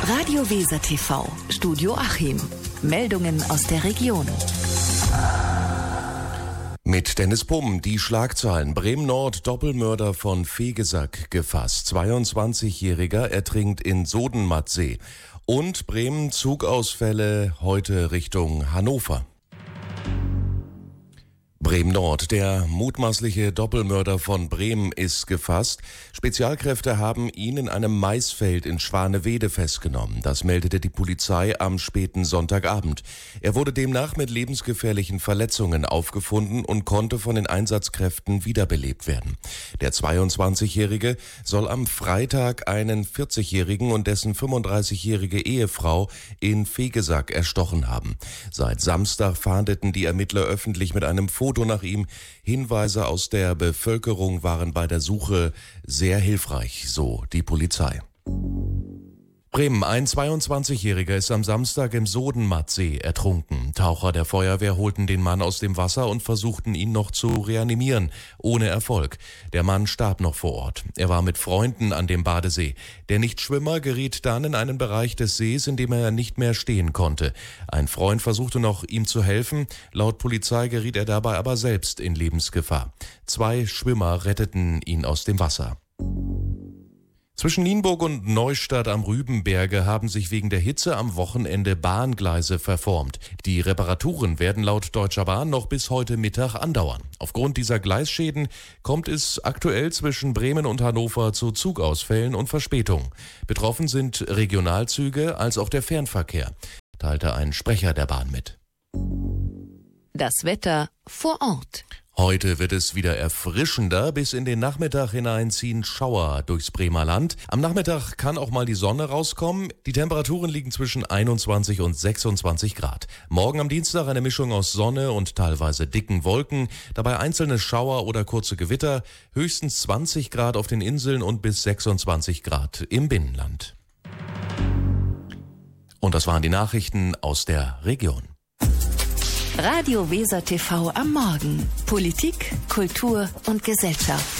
Radio Weser TV, Studio Achim. Meldungen aus der Region. Mit Dennis Pumm, die Schlagzeilen. Bremen-Nord, Doppelmörder von Fegesack gefasst. 22-Jähriger ertrinkt in Sodenmattsee. Und Bremen Zugausfälle heute Richtung Hannover. Bremen-Nord, der mutmaßliche Doppelmörder von Bremen ist gefasst. Spezialkräfte haben ihn in einem Maisfeld in Schwanewede festgenommen. Das meldete die Polizei am späten Sonntagabend. Er wurde demnach mit lebensgefährlichen Verletzungen aufgefunden und konnte von den Einsatzkräften wiederbelebt werden. Der 22-Jährige soll am Freitag einen 40-Jährigen und dessen 35-jährige Ehefrau in Fegesack erstochen haben. Seit Samstag fahndeten die Ermittler öffentlich mit einem Foto nach ihm. Hinweise aus der Bevölkerung waren bei der Suche sehr hilfreich, so die Polizei. Bremen, ein 22-Jähriger ist am Samstag im Sodenmattsee ertrunken. Taucher der Feuerwehr holten den Mann aus dem Wasser und versuchten ihn noch zu reanimieren, ohne Erfolg. Der Mann starb noch vor Ort. Er war mit Freunden an dem Badesee. Der Nichtschwimmer geriet dann in einen Bereich des Sees, in dem er nicht mehr stehen konnte. Ein Freund versuchte noch, ihm zu helfen. Laut Polizei geriet er dabei aber selbst in Lebensgefahr. 2 Schwimmer retteten ihn aus dem Wasser. Zwischen Nienburg und Neustadt am Rübenberge haben sich wegen der Hitze am Wochenende Bahngleise verformt. Die Reparaturen werden laut Deutscher Bahn noch bis heute Mittag andauern. Aufgrund dieser Gleisschäden kommt es aktuell zwischen Bremen und Hannover zu Zugausfällen und Verspätungen. Betroffen sind Regionalzüge als auch der Fernverkehr, teilte ein Sprecher der Bahn mit. Das Wetter vor Ort. Heute wird es wieder erfrischender. Bis in den Nachmittag hinein ziehen Schauer durchs Bremer Land. Am Nachmittag kann auch mal die Sonne rauskommen. Die Temperaturen liegen zwischen 21 und 26 Grad. Morgen am Dienstag eine Mischung aus Sonne und teilweise dicken Wolken. Dabei einzelne Schauer oder kurze Gewitter. Höchstens 20 Grad auf den Inseln und bis 26 Grad im Binnenland. Und das waren die Nachrichten aus der Region. Radio Weser TV am Morgen. Politik, Kultur und Gesellschaft.